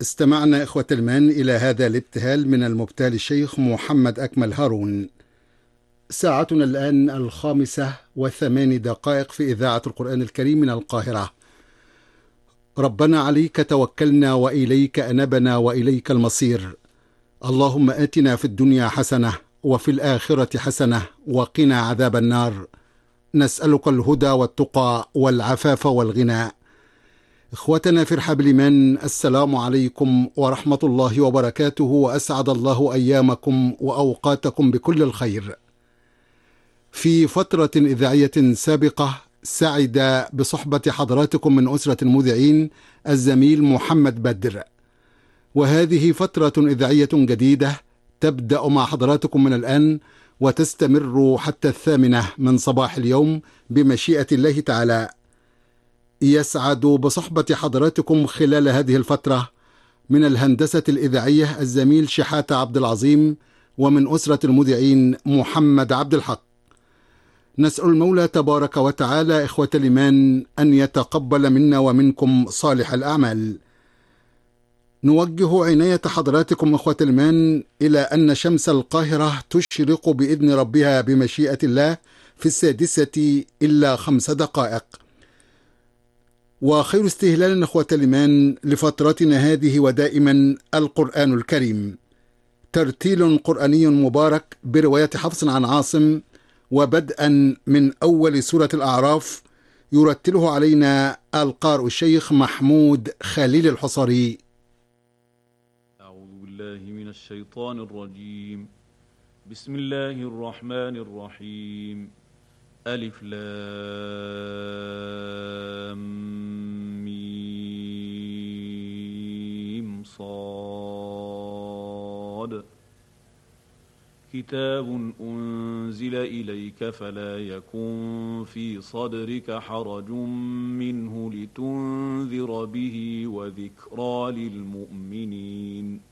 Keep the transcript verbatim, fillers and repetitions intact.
استمعنا إخوة الإيمان إلى هذا الابتهال من المبتهل الشيخ محمد أكمل هارون. ساعتنا الآن الخامسة وثمان دقائق في إذاعة القرآن الكريم من القاهرة. ربنا عليك توكلنا وإليك أنبنا وإليك المصير. اللهم آتنا في الدنيا حسنة وفي الآخرة حسنة وقنا عذاب النار. نسألك الهدى والتقى والعفاف والغنى. إخوتنا في رحاب الإيمان، السلام عليكم ورحمة الله وبركاته، وأسعد الله أيامكم وأوقاتكم بكل الخير. في فترة إذاعية سابقة سعد بصحبة حضراتكم من أسرة المذيعين الزميل محمد بدر، وهذه فترة إذاعية جديدة تبدأ مع حضراتكم من الآن وتستمر حتى الثامنة من صباح اليوم بمشيئة الله تعالى. يسعد بصحبة حضراتكم خلال هذه الفترة من الهندسة الإذاعية الزميل شحاتة عبد العظيم، ومن أسرة المذيعين محمد عبد الحق. نسأل المولى تبارك وتعالى إخوة الإيمان أن يتقبل منا ومنكم صالح الأعمال. نوجه عناية حضراتكم إخوة الإيمان إلى أن شمس القاهرة تشرق بإذن ربها بمشيئة الله في السادسة إلا خمس دقائق. وخير استهلال إخوة الإيمان لفترتنا هذه ودائما القرآن الكريم، ترتيل قرآني مبارك برواية حفص عن عاصم، وبدءا من أول سورة الأعراف يرتله علينا القارئ الشيخ محمود خليل الحصري. أعوذ بالله من الشيطان الرجيم. بسم الله الرحمن الرحيم. ألف لام ميم صاد. كتاب أنزل إليك فلا يكن في صدرك حرج منه لتنذر به وذكرى للمؤمنين.